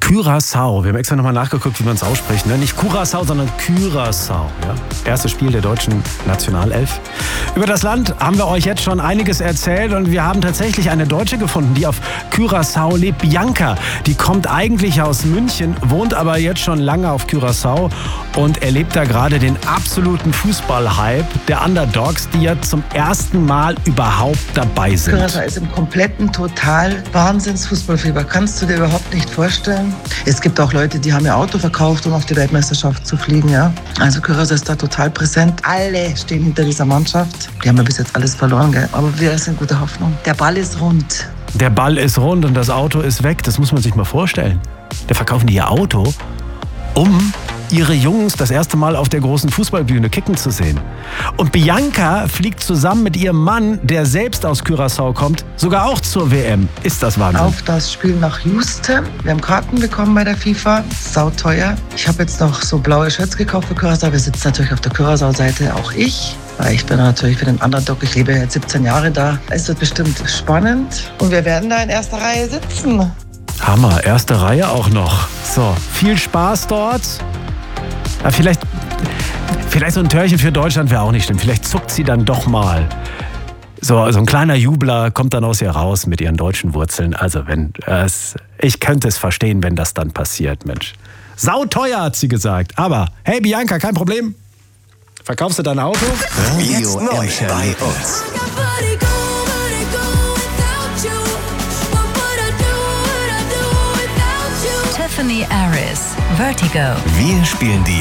Curaçao. Wir haben extra nochmal nachgeguckt, wie man es ausspricht. Ne? Nicht Curaçao, sondern Curaçao. Ja? Erstes Spiel der deutschen Nationalelf. Über das Land haben wir euch jetzt schon einiges erzählt und wir haben tatsächlich eine Deutsche gefunden, die auf Curaçao lebt. Bianca, die kommt eigentlich aus München, wohnt aber jetzt schon lange auf Curaçao und erlebt da gerade den absoluten Fußball-Hype der Underdogs, die ja zum ersten Mal überhaupt dabei sind. Curaçao ist im kompletten total Wahnsinns-Fußballfieber. Kannst du dir überhaupt nicht vorstellen. Es gibt auch Leute, die haben ihr Auto verkauft, um auf die Weltmeisterschaft zu fliegen. Ja? Also Curaçao ist da total präsent. Alle stehen hinter dieser Mannschaft. Die haben ja bis jetzt alles verloren, gell? Aber wir sind gute Hoffnung. Der Ball ist rund. Der Ball ist rund und das Auto ist weg. Das muss man sich mal vorstellen. Da verkaufen die ihr Auto, um ihre Jungs das erste Mal auf der großen Fußballbühne kicken zu sehen. Und Bianca fliegt zusammen mit ihrem Mann, der selbst aus Curaçao kommt, sogar auch zur WM. Ist das Wahnsinn? Auf das Spiel nach Houston. Wir haben Karten bekommen bei der FIFA. Sauteuer. Ich habe jetzt noch so blaue Shirts gekauft für Curaçao. Wir sitzen natürlich auf der Curaçao-Seite, auch ich. Weil ich bin natürlich für den Underdog. Ich lebe jetzt 17 Jahre da. Es wird bestimmt spannend. Und wir werden da in erster Reihe sitzen. Hammer, erste Reihe auch noch. So, viel Spaß dort. Ja, vielleicht so ein Törchen für Deutschland wäre auch nicht schlimm. Vielleicht zuckt sie dann doch mal. So ein kleiner Jubler kommt dann aus ihr raus mit ihren deutschen Wurzeln. Also ich könnte es verstehen, wenn das dann passiert, Mensch. Sauteuer, hat sie gesagt. Aber, hey Bianca, kein Problem. Verkaufst du dein Auto? Jetzt neu bei uns. Tiffany Aris, Vertigo. Wir spielen die